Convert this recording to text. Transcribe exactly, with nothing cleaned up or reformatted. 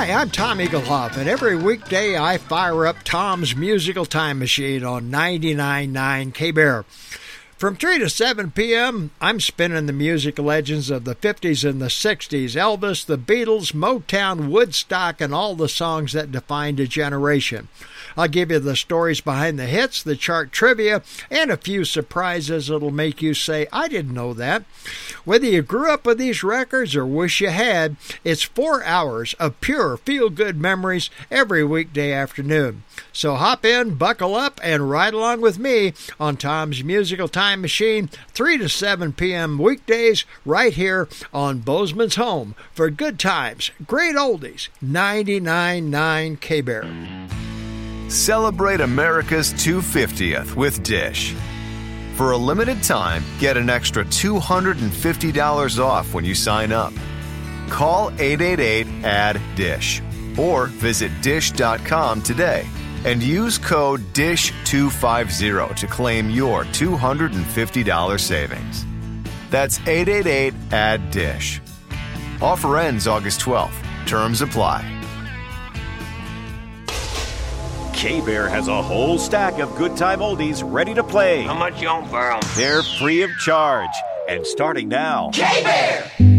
Hi, I'm Tom Eaglehoff, and every weekday I fire up Tom's Musical Time Machine on ninety-nine point nine K-Bear. From three to seven p.m., I'm spinning the music legends of the fifties and the sixties, Elvis, the Beatles, Motown, Woodstock, and all the songs that defined a generation. I'll give you the stories behind the hits, the chart trivia, and a few surprises that'll make you say, I didn't know that. Whether you grew up with these records or wish you had, it's four hours of pure feel-good memories every weekday afternoon. So hop in, buckle up, and ride along with me on Tom's Musical Time Machine, three to seven p.m. weekdays, right here on Bozeman's Home for good times, great oldies, ninety-nine point nine K-Bear. Celebrate America's two hundred fiftieth with Dish. For a limited time, get an extra two hundred fifty dollars off when you sign up. Call eight eight eight, A D D D I S H or visit dish dot com today and use code D I S H two fifty to claim your two hundred fifty dollars savings. That's eight eight eight, A D D D I S H. Offer ends August twelfth. Terms apply. K-Bear has a whole stack of good time oldies ready to play. How much you want for 'em? They're free of charge and starting now. K-Bear!